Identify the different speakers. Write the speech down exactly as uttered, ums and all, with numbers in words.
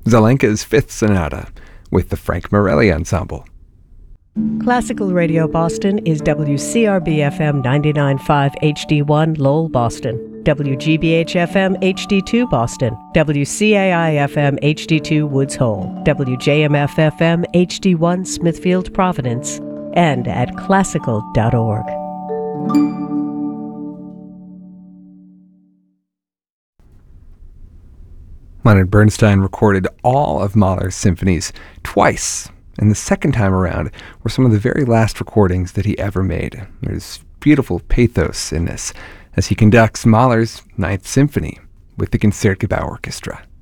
Speaker 1: Zelenka's Fifth Sonata with the Frank Morelli Ensemble.
Speaker 2: Classical Radio Boston is W C R B F M ninety-nine point five H D one Lowell, Boston, W G B H F M H D two Boston, W C A I F M H D two Woods Hole, W J M F F M H D one Smithfield, Providence, and at classical dot org.
Speaker 1: Leonard Bernstein recorded all of Mahler's symphonies twice, and the second time around were some of the very last recordings that he ever made. There's beautiful pathos in this as he conducts Mahler's Ninth Symphony with the Concertgebouw Orchestra.